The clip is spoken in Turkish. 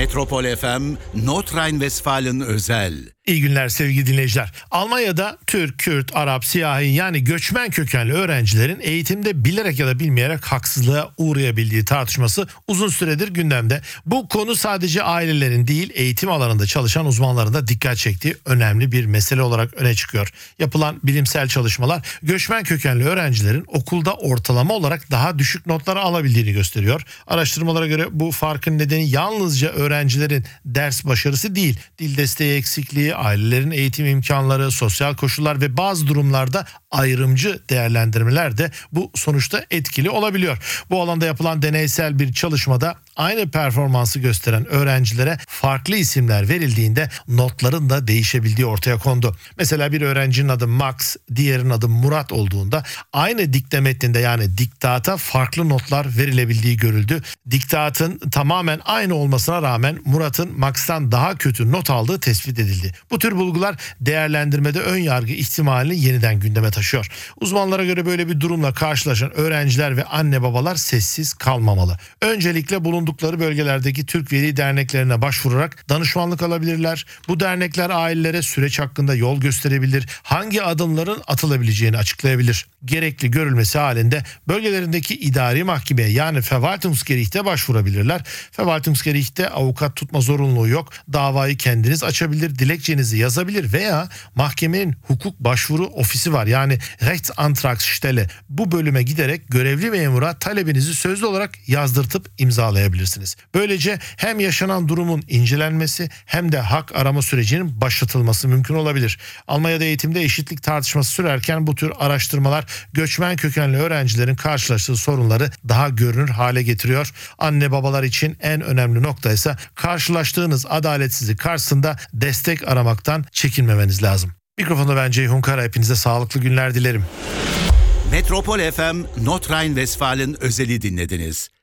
Metropol FM, Nordrhein-Westfalen özel. İyi günler sevgili dinleyiciler. Almanya'da Türk, Kürt, Arap, siyahi yani göçmen kökenli öğrencilerin eğitimde bilerek ya da bilmeyerek haksızlığa uğrayabildiği tartışması uzun süredir gündemde. Bu konu sadece ailelerin değil, eğitim alanında çalışan uzmanların da dikkat çektiği önemli bir mesele olarak öne çıkıyor. Yapılan bilimsel çalışmalar göçmen kökenli öğrencilerin okulda ortalama olarak daha düşük notlar alabildiğini gösteriyor. Araştırmalara göre bu farkın nedeni yalnızca öğrencilerin ders başarısı değil, dil desteği eksikliği, ailelerin eğitim imkanları, sosyal koşullar ve bazı durumlarda ayrımcı değerlendirmeler de bu sonuçta etkili olabiliyor. Bu alanda yapılan deneysel bir çalışmada aynı performansı gösteren öğrencilere farklı isimler verildiğinde notların da değişebildiği ortaya kondu. Mesela bir öğrencinin adı Max, diğerinin adı Murat olduğunda aynı dikte metninde yani diktata farklı notlar verilebildiği görüldü. Diktatın tamamen aynı olmasına rağmen Murat'ın Max'tan daha kötü not aldığı tespit edildi. Bu tür bulgular değerlendirmede ön yargı ihtimalini yeniden gündeme taşıyor. Uzmanlara göre böyle bir durumla karşılaşan öğrenciler ve anne babalar sessiz kalmamalı. Öncelikle bulundukları bölgelerdeki Türk Veli derneklerine başvurarak danışmanlık alabilirler. Bu dernekler ailelere süreç hakkında yol gösterebilir, hangi adımların atılabileceğini açıklayabilir. Gerekli görülmesi halinde bölgelerindeki idari mahkemeye yani Verwaltungsgericht'e başvurabilirler. Verwaltungsgericht'te avukat tutma zorunluluğu yok. Davayı kendiniz açabilir, dilekçenizi yazabilir veya mahkemenin hukuk başvuru ofisi var. Yani Rechtsantragsstelle. Bu bölüme giderek görevli memura talebinizi sözlü olarak yazdırtıp imzalayabilirsiniz. Böylece hem yaşanan durumun incelenmesi hem de hak arama sürecinin başlatılması mümkün olabilir. Almanya'da eğitimde eşitlik tartışması sürerken bu tür araştırmalar göçmen kökenli öğrencilerin karşılaştığı sorunları daha görünür hale getiriyor. Anne babalar için en önemli nokta ise karşılaştığınız adaletsizlik karşısında destek aramaktan çekinmemeniz lazım. Mikrofonda ben Ceyhun Kara, hepinize sağlıklı günler dilerim. Metropol FM, Nordrhein-Westfalen özeli dinlediniz.